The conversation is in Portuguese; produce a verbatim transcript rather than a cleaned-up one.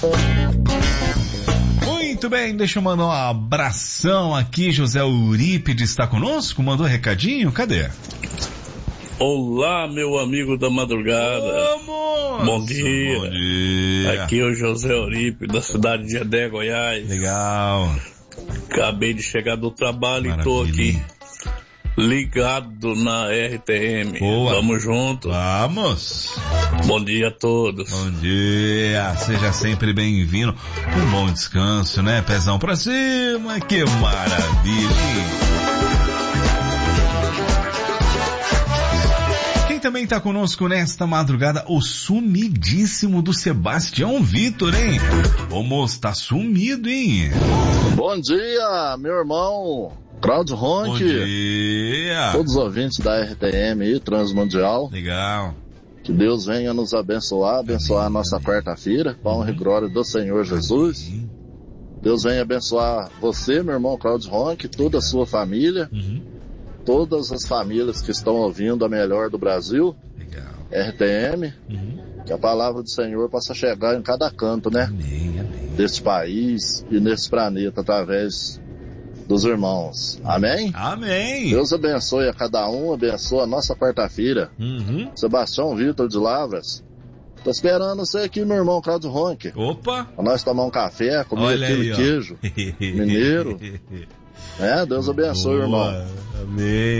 Muito bem, deixa eu mandar um abração aqui. José Eurípides está conosco, mandou recadinho, cadê? Olá, meu amigo da madrugada. Vamos! Bom dia. Bom dia. Aqui é o José Eurípides, da cidade de Adé, Goiás. Legal. Acabei de chegar do trabalho. Maravilha. E tô aqui ligado na R T M. Boa. Vamos junto. Vamos. Bom dia a todos. Bom dia. Seja sempre bem-vindo. Um bom descanso, né? Pezão pra cima. Que maravilha. Também está conosco nesta madrugada o sumidíssimo do Sebastião Vitor, hein? O moço tá sumido, hein? Bom dia, meu irmão Cláudio Ronque. Bom dia. Todos os ouvintes da R T M aí, Transmundial. Legal. Que Deus venha nos abençoar, abençoar Amém. A nossa quarta-feira, com a honra e glória do Senhor Jesus. Amém. Deus venha abençoar você, meu irmão Cláudio Ronque, toda a sua família. Uhum. Todas as famílias que estão ouvindo a melhor do Brasil, legal. R T M, uhum. Que a palavra do Senhor possa chegar em cada canto, né? Amém, amém. Deste país e nesse planeta, através dos irmãos. Amém? Amém. Deus abençoe a cada um, abençoe a nossa quarta-feira. Uhum. Sebastião Vitor de Lavras. Tô esperando você aqui, meu irmão Cláudio Ronque. Opa! Pra nós tomar um café, comer Olha aquele aí, queijo mineiro. É, Deus abençoe, Boa. irmão. Amém.